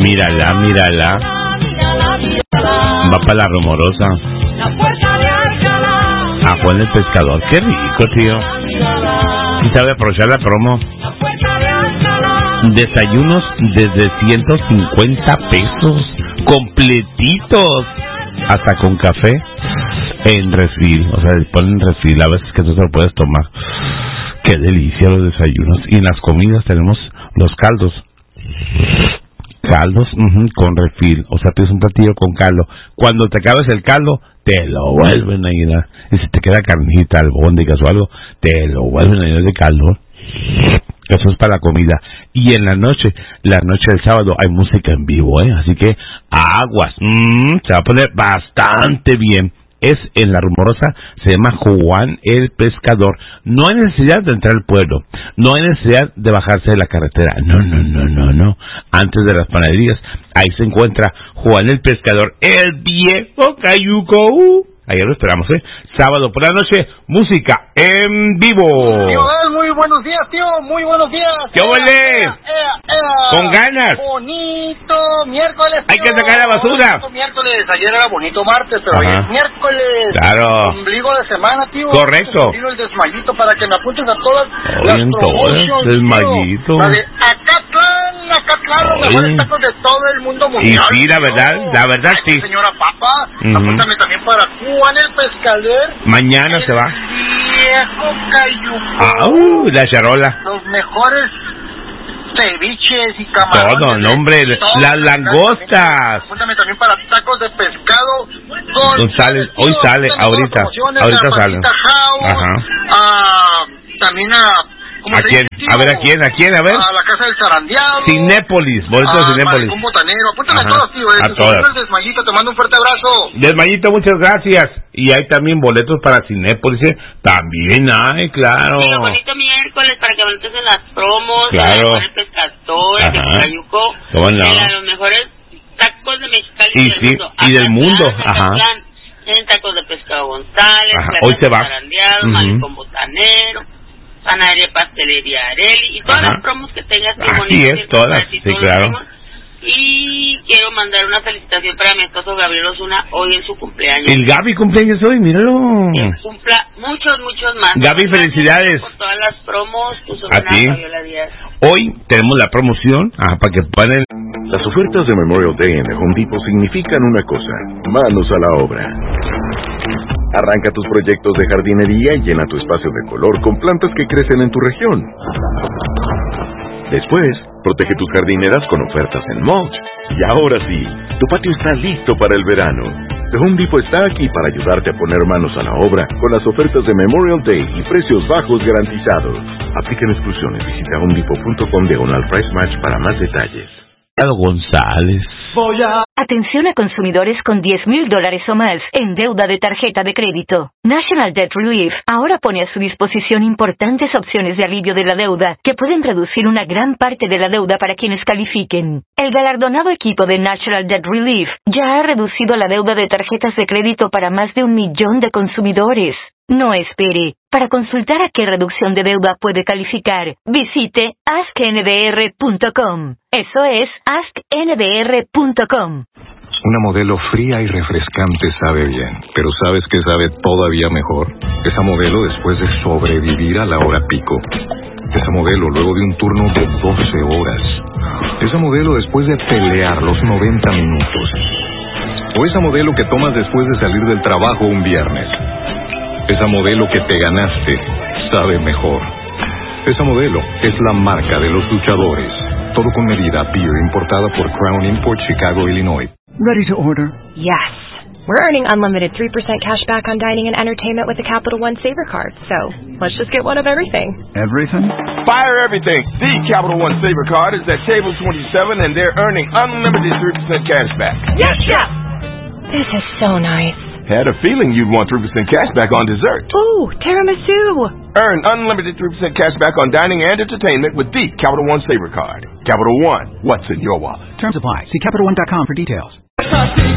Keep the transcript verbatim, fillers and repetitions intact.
Mírala, mírala. Va para la Rumorosa. A Juan el Pescador. Qué rico, tío. Y sabe aprovechar la promo. Desayunos desde ciento cincuenta pesos. Completitos. Hasta con café. En refil. O sea, ponen refil. A veces que tú te lo puedes tomar. Qué delicia los desayunos. Y en las comidas tenemos los caldos. Caldos uh-huh, con refil. O sea, tienes un platillo con caldo. Cuando te acabes el caldo, te lo vuelven a llenar. Y si te queda carnita, albóndigas o algo, te lo vuelven a llenar de caldo. Eso es para la comida. Y en la noche, la noche del sábado, hay música en vivo, ¿eh? Así que aguas. Mm, se va a poner bastante bien. Es en la Rumorosa, se llama Juan el Pescador. No hay necesidad de entrar al pueblo, no hay necesidad de bajarse de la carretera, no, no, no, no, no. Antes de las panaderías, ahí se encuentra Juan el Pescador, el viejo cayuco. Ayer lo esperamos, ¿eh? Sábado por la noche, música en vivo. Tío Dal, muy buenos días, tío, muy buenos días. ¿Qué huele? Con ganas. Bonito miércoles, tío. Hay que sacar la basura. Bonito miércoles, ayer era bonito martes, pero hoy es miércoles. Claro. Ombligo de semana, tío. Correcto. Tiro el desmayito para que me apuntes a todas Oye, las entonces, promociones, desmayito. La de Acatlán, Acatlán, los mejores tacos de todo el mundo mundial. Y sí, la verdad, tío. la verdad Ay, sí. Señora Papa, uh-huh. Apúntame también para Juan el Pescador. Mañana el se va. Viejo cayuco. Ah, uh, la charola. Los mejores ceviches y camarones. Todo, no, hombre. Las langostas. Apúntame también para tacos de pescado. González, hoy sale, ahorita. Ahorita sale. Ajá. Ah, también a... ¿A quién? Dice, a ver, ¿a quién? ¿A quién? A ver. A la Casa del Zarandeado. Cinépolis, boletos de Cinépolis. Un botanero. Apúntame a todas, tío. A todas. El Desmayito, te mando un fuerte abrazo. Desmayito, muchas gracias. Y hay también boletos para Cinépolis, ¿eh? También hay, claro. Sí, bonito miércoles para que montes en las promos. Claro. El pescador, el de Cayuco. ¿Cómo no? De los mejores tacos de Mexicali y, y del sí, mundo. Y del mundo, ajá. Tienen tacos de pescado González. Ajá. Hoy se va. Uh-huh. Malecón Botanero. Panadería, Pastelería Areli y todas Ajá. las promos que tengas. Así es, todas, sí, claro. Y quiero mandar una felicitación para mi esposo Gabriel Osuna hoy en su cumpleaños. El Gaby cumpleaños hoy, míralo. Que cumpla muchos, muchos más. Gaby, felicidades. Por todas las promos, tu a ti. Fabiola Díaz. Hoy tenemos la promoción, ajá, para que puedan. Las ofertas de Memorial Day en Home Depot significan una cosa: manos a la obra. Arranca tus proyectos de jardinería y llena tu espacio de color con plantas que crecen en tu región. Después, protege tus jardineras con ofertas en mulch. Y ahora sí, tu patio está listo para el verano. The Home Depot está aquí para ayudarte a poner manos a la obra con las ofertas de Memorial Day y precios bajos garantizados. Aplican exclusiones. Visita home depot punto com diagonal price match para más detalles. González. Atención a consumidores con diez mil dólares o más en deuda de tarjeta de crédito. National Debt Relief ahora pone a su disposición importantes opciones de alivio de la deuda que pueden reducir una gran parte de la deuda para quienes califiquen. El galardonado equipo de National Debt Relief ya ha reducido la deuda de tarjetas de crédito para más de un millón de consumidores. No espere. Para consultar a qué reducción de deuda puede calificar, visite ask n d r punto com. Eso es ask n d r punto com. Una modelo fría y refrescante sabe bien, pero ¿sabes qué sabe todavía mejor? Esa modelo después de sobrevivir a la hora pico. Esa modelo luego de un turno de doce horas. Esa modelo después de pelear los noventa minutos. O esa modelo que tomas después de salir del trabajo un viernes. Esa modelo que te ganaste sabe mejor. Esa modelo es la marca de los luchadores. Todo con medida, beer importada por Crown Import, Chicago, Illinois. Ready to order? Yes. We're earning unlimited three percent cash back on dining and entertainment with the Capital One Saver Card. So, let's just get one of everything. Everything? Fire everything. The Capital One Saver Card is at table twenty-seven and they're earning unlimited three percent cash back. Yes, Chef! This is so nice. Had a feeling you'd want three percent cash back on dessert. Ooh, tiramisu. Earn unlimited three percent cash back on dining and entertainment with the Capital One Saver Card. Capital One, what's in your wallet? Terms apply. See Capital One dot com for details.